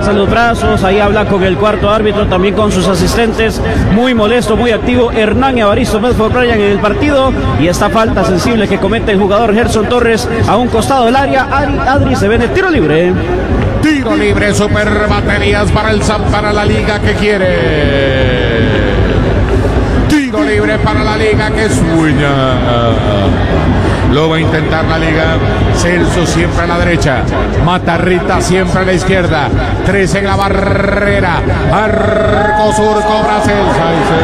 alza los brazos, ahí habla con el cuarto árbitro, también con sus asistentes, muy molesto, muy activo Hernán Evaristo Medford Bryan en el partido, y esta falta sensible que comete el jugador Gerson Torres a un costado del área. Adri se ve en el tiro libre. Tiro libre, super baterías para la liga que quiere. Tiro libre para la liga que sueña. Lo va a intentar la liga. Celso siempre a la derecha. Matarrita siempre a la izquierda. 3 en la barrera. Arco sur, cobra Celso.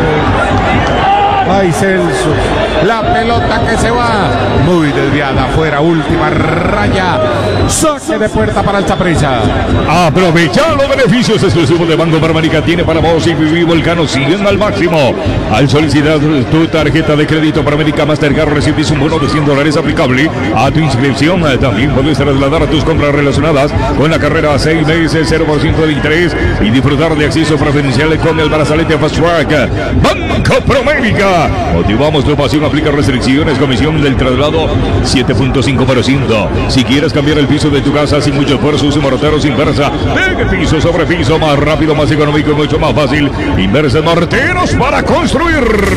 Ay, Celso. La pelota que se va. Muy desviada. Afuera. Última raya. Saque de puerta para el Saprissa. Aprovecha los beneficios exclusivos de Banco Panamericana. Tiene para vos y Viví Volcano. Siguen al máximo. Al solicitar tu tarjeta de crédito Panamericana Mastercard, recibís un bono de $100 aplicable a tu inscripción. También puedes trasladar a tus compras relacionadas con la carrera 6 meses, 0% de interés y disfrutar de acceso preferencial con el brazalete Fast Track. Banco Panamericana. Motivamos tu pasión. Aplica restricciones. Comisión del traslado 7.5%. Si quieres cambiar el piso de tu casa sin mucho esfuerzo, usa morteros Inversa. De piso sobre piso, más rápido, más económico y mucho más fácil. Inversa Morteros para construir.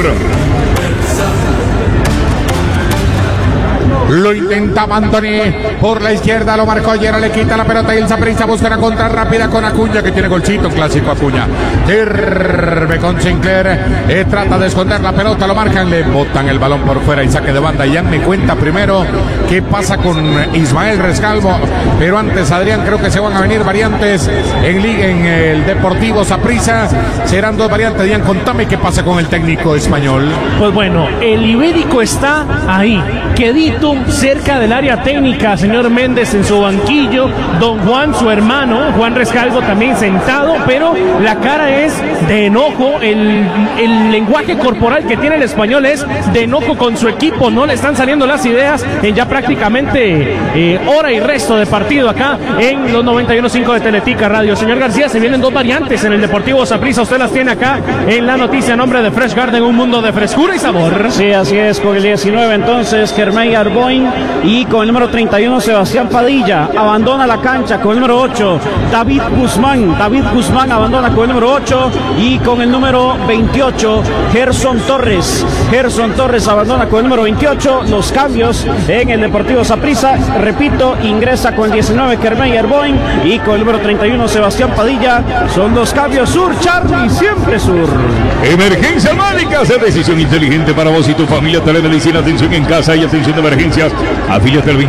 Lo intentaba Antoni por la izquierda, lo marcó ayer, le quita la pelota y el Saprissa busca una contra rápida con Acuña, que tiene golcito, clásico Acuña. Sirve con Sinclair, trata de esconder la pelota, lo marcan, le botan el balón por fuera y saque de banda. Ya me cuenta primero qué pasa con Ismael Rescalvo, pero antes, Adrián, creo que se van a venir variantes en el Deportivo Saprissa. Serán 2 variantes. Adrián, contame qué pasa con el técnico español. Pues bueno, el ibérico está ahí, quedito, cerca del área técnica. Señor Méndez en su banquillo, don Juan, su hermano, Juan Rescalvo, también sentado, pero la cara es de enojo. El lenguaje corporal que tiene el español es de enojo con su equipo. No le están saliendo las ideas en ya prácticamente hora y resto de partido acá en los 91.5 de Teletica Radio. Señor García, se vienen 2 variantes en el Deportivo Saprissa. Usted las tiene acá en la noticia a nombre de Fresh Garden, un mundo de frescura y sabor. Sí, así es, con el 19 entonces Germán Arboin, y con el número 31 Sebastián Padilla abandona la cancha. Con el número 8 David Guzmán abandona con el número 8, y con el número 28 Gerson Torres abandona con el número 28. Los cambios en el Deportivo Saprissa, repito, ingresa con el 19 Germán Arboin y con el número 31 Sebastián Padilla. Son los cambios. Sur, Charlie, siempre sur. Emergencia Médicas, decisión inteligente para vos y tu familia. Telemedicina, atención en casa y atención de emergencias. Afíliate al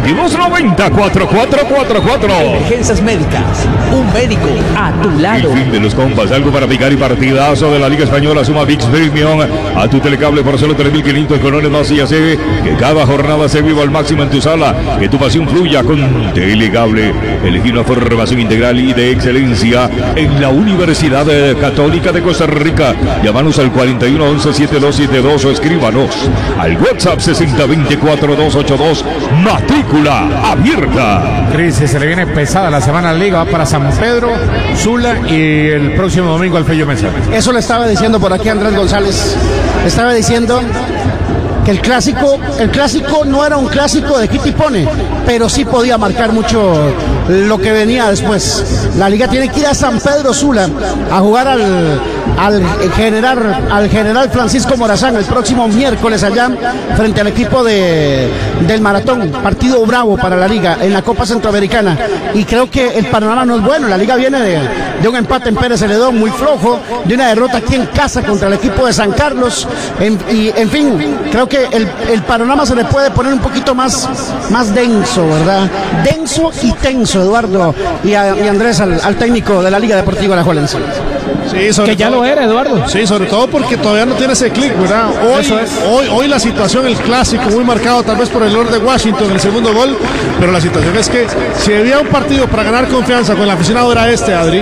2290-4444. Emergencias Médicas, un médico a tu lado. El fin de los compas, algo para picar y partidazo de la Liga Española. Suma ViX Premium a tu telecable por solo 3.500 colones más, y hace que cada jornada se viva al máximo en tu sala. Que tu pasión fluya con Telecable. Elegí una formación integral y de excelencia en la Universidad Católica de Costa Rica. Llámanos al 4111-7272 o escríbanos al WhatsApp 6024-282. Matrícula abierta. Crisis, se le viene pesada la semana a la liga. Va para San Pedro, Sula y el próximo domingo al Fello Mesa. Eso le estaba diciendo por aquí Andrés González. Estaba diciendo que el clásico no era un clásico de quita y pone, pero sí podía marcar mucho lo que venía después. La liga tiene que ir a San Pedro Sula a jugar al general Francisco Morazán el próximo miércoles allá frente al equipo del Maratón. Partido bravo para la liga en la Copa Centroamericana, y creo que el panorama no es bueno. La liga viene de un empate en Pérez Celedón muy flojo, de una derrota aquí en casa contra el equipo de San Carlos, y en fin, creo que el panorama se le puede poner un poquito más denso, ¿verdad? Denso y tenso, Eduardo y Andrés, al técnico de la Liga Deportiva Alajuelense. Sí, que ya lo era, Eduardo. Sí, sobre todo porque todavía no tiene ese clic, ¿verdad? Hoy la situación, el clásico, muy marcado tal vez por el error de Washington en el segundo gol, pero la situación es que si había un partido para ganar confianza con el aficionado era Adri.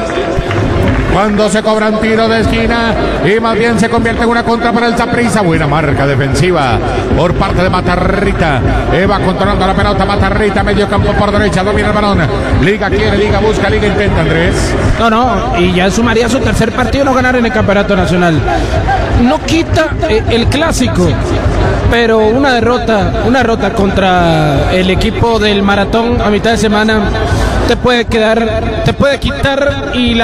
Cuando se cobra un tiro de esquina y más bien se convierte en una contra para el Saprissa. Buena marca defensiva por parte de Matarrita. Va controlando la pelota Matarrita, medio campo por derecha, domina el balón. Liga quiere, Liga busca, Liga intenta, Andrés. No, y ya sumaría su tercer partido no ganar en el Campeonato Nacional. No quita el clásico, pero una derrota contra el equipo del Maratón a mitad de semana te puede quitar, y la